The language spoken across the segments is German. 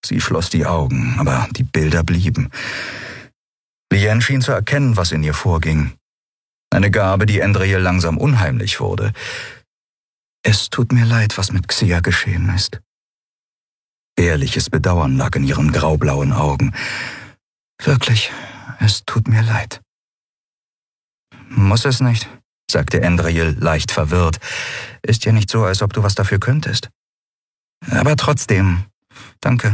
Sie schloss die Augen, aber die Bilder blieben. Lien schien zu erkennen, was in ihr vorging. Eine Gabe, die Andriel langsam unheimlich wurde. »Es tut mir leid, was mit Xia geschehen ist.« Ehrliches Bedauern lag in ihren graublauen Augen. »Wirklich, es tut mir leid.« »Muss es nicht«, sagte Andriel leicht verwirrt. »Ist ja nicht so, als ob du was dafür könntest.« »Aber trotzdem, danke.«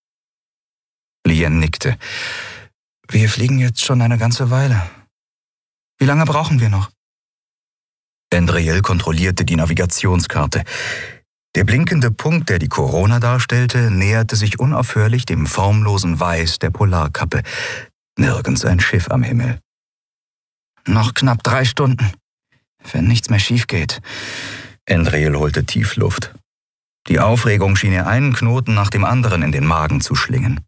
Lien nickte. »Wir fliegen jetzt schon eine ganze Weile. Wie lange brauchen wir noch?« Andriel kontrollierte die Navigationskarte. Der blinkende Punkt, der die Corona darstellte, näherte sich unaufhörlich dem formlosen Weiß der Polarkappe. Nirgends ein Schiff am Himmel. »Noch knapp 3 Stunden, wenn nichts mehr schief geht.« Andriel holte tief Luft. Die Aufregung schien ihr einen Knoten nach dem anderen in den Magen zu schlingen.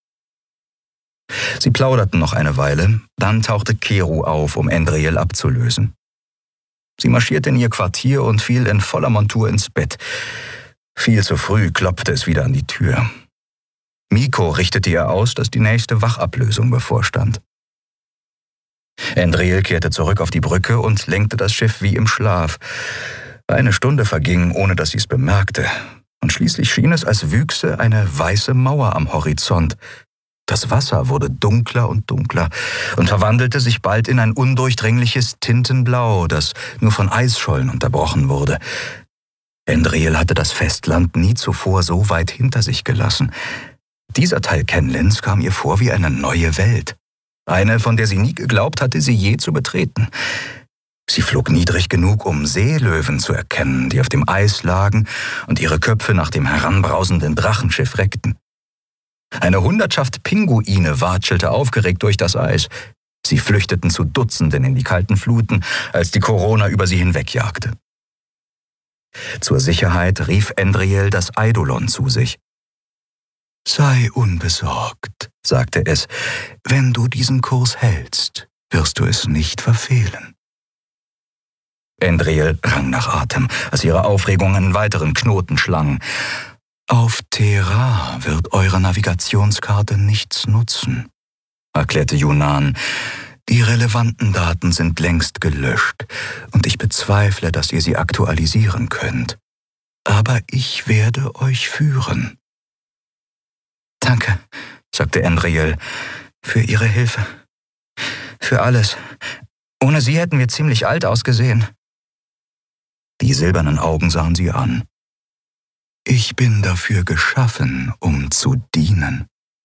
Sie plauderten noch eine Weile, dann tauchte Keru auf, um Andriel abzulösen. Sie marschierte in ihr Quartier und fiel in voller Montur ins Bett. Viel zu früh klopfte es wieder an die Tür. Miko richtete ihr aus, dass die nächste Wachablösung bevorstand. Andriel kehrte zurück auf die Brücke und lenkte das Schiff wie im Schlaf. 1 Stunde verging, ohne dass sie es bemerkte, und schließlich schien es, als wüchse eine weiße Mauer am Horizont. Das Wasser wurde dunkler und dunkler und verwandelte sich bald in ein undurchdringliches Tintenblau, das nur von Eisschollen unterbrochen wurde. Andriel hatte das Festland nie zuvor so weit hinter sich gelassen. Dieser Teil Kenlins kam ihr vor wie eine neue Welt. Eine, von der sie nie geglaubt hatte, sie je zu betreten. Sie flog niedrig genug, um Seelöwen zu erkennen, die auf dem Eis lagen und ihre Köpfe nach dem heranbrausenden Drachenschiff reckten. Eine Hundertschaft Pinguine watschelte aufgeregt durch das Eis. Sie flüchteten zu Dutzenden in die kalten Fluten, als die Corona über sie hinwegjagte. Zur Sicherheit rief Andriel das Eidolon zu sich. »Sei unbesorgt«, sagte es, »wenn du diesen Kurs hältst, wirst du es nicht verfehlen.« Andriel rang nach Atem, als ihre Aufregung einen weiteren Knoten schlang. »Auf Terra wird eure Navigationskarte nichts nutzen«, erklärte Yunnan. »Die relevanten Daten sind längst gelöscht und ich bezweifle, dass ihr sie aktualisieren könnt. Aber ich werde euch führen.« »Danke«, sagte Andriel, »für Ihre Hilfe. Für alles. Ohne Sie hätten wir ziemlich alt ausgesehen.« Die silbernen Augen sahen sie an. »Ich bin dafür geschaffen, um zu dienen.«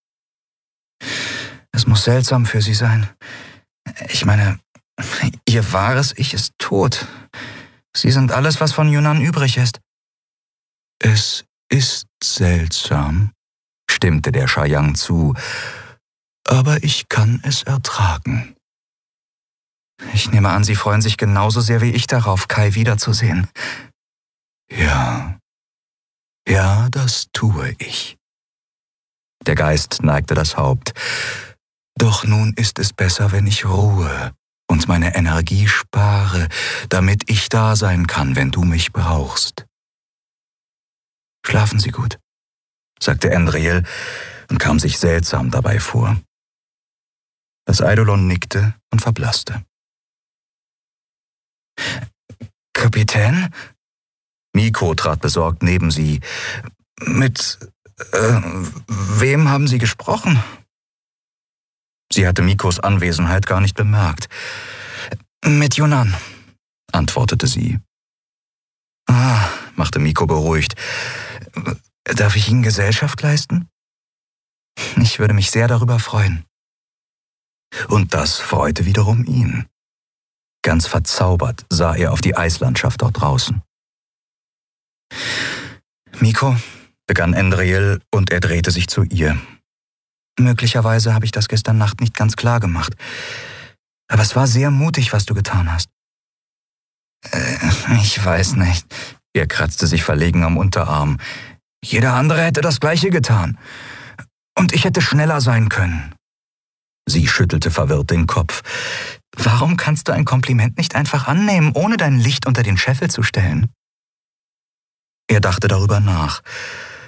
»Es muss seltsam für Sie sein. Ich meine, Ihr wahres Ich ist tot. Sie sind alles, was von Yunnan übrig ist.« »Es ist seltsam«, stimmte der Shayang zu, »aber ich kann es ertragen.« »Ich nehme an, Sie freuen sich genauso sehr wie ich darauf, Kai wiederzusehen.« Ja, das tue ich.« Der Geist neigte das Haupt. »Doch nun ist es besser, wenn ich ruhe und meine Energie spare, damit ich da sein kann, wenn du mich brauchst.« »Schlafen Sie gut«, sagte Andriel und kam sich seltsam dabei vor. Das Eidolon nickte und verblasste. »Kapitän?« Miko trat besorgt neben sie. »Mit wem haben Sie gesprochen?« Sie hatte Mikos Anwesenheit gar nicht bemerkt. »Mit Yunnan«, antwortete sie. »Ah«, machte Miko beruhigt. »Darf ich Ihnen Gesellschaft leisten? Ich würde mich sehr darüber freuen.« Und das freute wiederum ihn. Ganz verzaubert sah er auf die Eislandschaft dort draußen. »Miko«, begann Andriel und er drehte sich zu ihr. »Möglicherweise habe ich das gestern Nacht nicht ganz klar gemacht. Aber es war sehr mutig, was du getan hast.« »Ich weiß nicht.« Er kratzte sich verlegen am Unterarm. »Jeder andere hätte das Gleiche getan. Und ich hätte schneller sein können.« Sie schüttelte verwirrt den Kopf. »Warum kannst du ein Kompliment nicht einfach annehmen, ohne dein Licht unter den Scheffel zu stellen?« Er dachte darüber nach.